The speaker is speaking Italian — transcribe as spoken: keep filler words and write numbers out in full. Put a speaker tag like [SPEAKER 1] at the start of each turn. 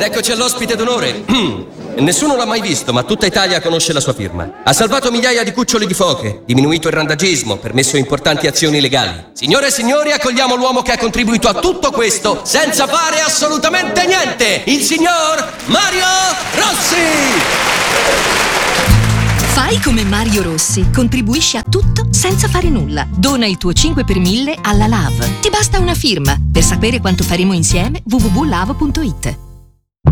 [SPEAKER 1] eccoci all'ospite d'onore. Nessuno l'ha mai visto, ma tutta Italia conosce la sua firma. Ha salvato migliaia di cuccioli di foche, diminuito il randagismo, permesso importanti azioni legali. Signore e signori, accogliamo l'uomo che ha contribuito a tutto questo senza fare assolutamente niente, il signor Mario Rossi!
[SPEAKER 2] Fai come Mario Rossi, contribuisci a tutto senza fare nulla. Dona il tuo cinque per mille alla L A V. Ti basta una firma. Per sapere quanto faremo insieme, w w w punto lavo punto it.